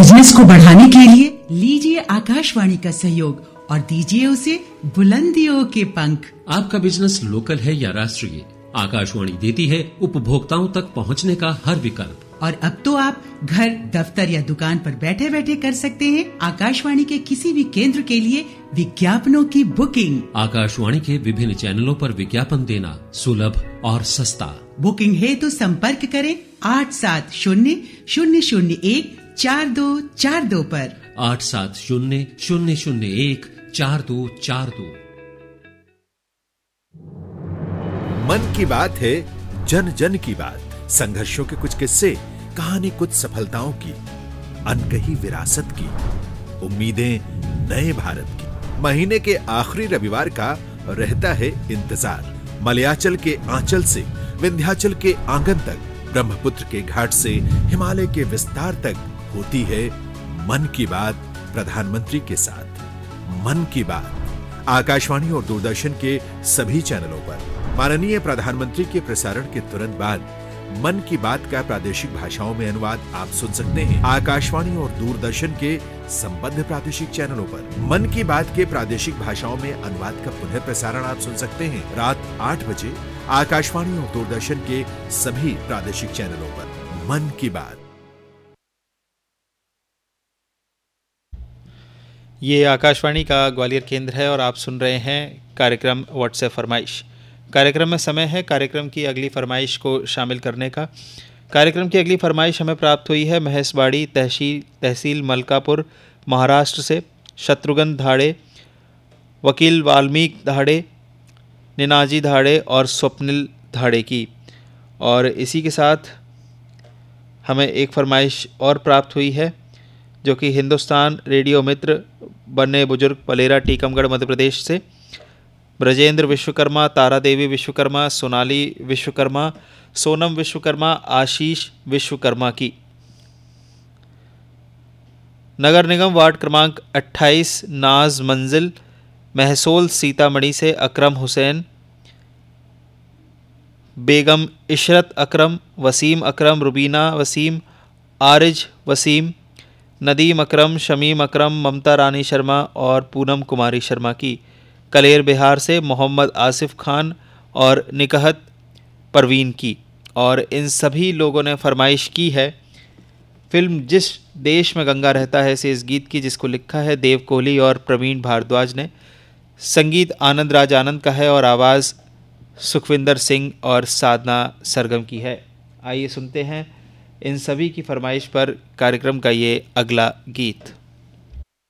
Business को बढ़ाने के लिए लीजिए आकाशवाणी का सहयोग और दीजिए उसे बुलंदियों के पंख। आपका बिजनेस लोकल है या राष्ट्रीय, आकाशवाणी देती है उपभोक्ताओं तक पहुंचने का हर विकल्प। और अब तो आप घर, दफ्तर या दुकान पर बैठे बैठे कर सकते हैं आकाशवाणी के किसी भी केंद्र के लिए विज्ञापनों की बुकिंग। आकाशवाणी के विभिन्न चैनलों पर विज्ञापन देना सुलभ और सस्ता। बुकिंग है तो संपर्क करें 8700014242 पर। 8700014242। मन की बात है, जन जन की बात। संघर्षों के कुछ किस्से, कहानी कुछ सफलताओं की, अनकही विरासत की, उम्मीदें नए भारत की। महीने के आखिरी रविवार का रहता है इंतजार। मलयाचल के आंचल से विंध्याचल के आंगन तक, ब्रह्मपुत्र के घाट से हिमालय के विस्तार तक होती है मन की बात प्रधानमंत्री के साथ। मन की बात आकाशवाणी और दूरदर्शन के सभी चैनलों पर। माननीय प्रधानमंत्री के प्रसारण के तुरंत बाद मन की बात का प्रादेशिक भाषाओं में अनुवाद आप सुन सकते हैं आकाशवाणी और दूरदर्शन के संबद्ध प्रादेशिक चैनलों पर। मन की बात के प्रादेशिक भाषाओं में अनुवाद का पुनः प्रसारण आप सुन सकते हैं रात 8 बजे आकाशवाणी और दूरदर्शन के सभी प्रादेशिक चैनलों पर। मन की बात। ये आकाशवाणी का ग्वालियर केंद्र है और आप सुन रहे हैं कार्यक्रम व्हाट्सएप फरमाइश। कार्यक्रम में समय है कार्यक्रम की अगली फरमाइश को शामिल करने का। कार्यक्रम की अगली फरमाइश हमें प्राप्त हुई है महेशबाड़ी तहसील मलकापुर महाराष्ट्र से शत्रुघ्न धाड़े, वकील वाल्मीकि धाड़े, निनाजी धाड़े और स्वप्निल धाड़े की। और इसी के साथ हमें एक फरमाइश और प्राप्त हुई है जो कि हिंदुस्तान रेडियो मित्र बन्ने बुजुर्ग पलेरा टीकमगढ़ मध्य प्रदेश से ब्रजेंद्र विश्वकर्मा, तारा देवी विश्वकर्मा, सोनाली विश्वकर्मा, सोनम विश्वकर्मा, आशीष विश्वकर्मा की। नगर निगम वार्ड क्रमांक 28 नाज मंजिल महसोल सीतामढ़ी से अकरम हुसैन, बेगम इशरत अकरम, वसीम अकरम, रुबीना वसीम, आरिज वसीम, नदीम अकरम, शमीम अकरम, ममता रानी शर्मा और पूनम कुमारी शर्मा की। कलेर बिहार से मोहम्मद आसिफ खान और निकहत परवीन की। और इन सभी लोगों ने फरमाइश की है फिल्म जिस देश में गंगा रहता है से इस गीत की, जिसको लिखा है देव कोहली और प्रवीण भारद्वाज ने। संगीत आनंद राज आनंद का है और आवाज़ सुखविंदर सिंह और साधना सरगम की है। आइए सुनते हैं इन सभी की फरमाइश पर कार्यक्रम का ये अगला गीत।